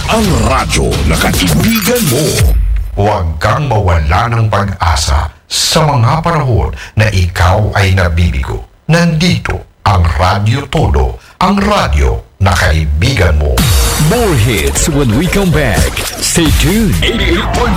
ang radyo na kaibigan mo. Huwag kang mawala ng pag-asa sa mga panahon na ikaw ay nabibigo. Nandito ang Radyo Todo, ang radyo na kaibigan mo. More hits when we come back. Stay tuned. 88.5